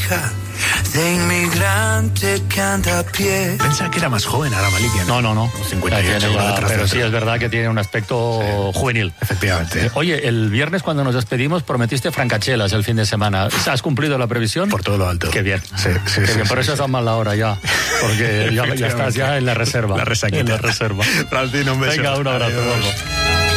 hija de inmigrante que anda a pie. Pensaba que era más joven ahora Malikia. No. 58 pero sí es verdad que tiene un aspecto juvenil. Efectivamente. Oye, el viernes cuando nos despedimos prometiste francachelas el fin de semana. ¿Has cumplido la previsión? Por todo lo alto. Qué bien. Sí, Qué bien. Por eso estás mal la hora ya. Porque ya estás ya en la reserva. La resaquita. En la reserva. Francino, un beso. Venga, un abrazo.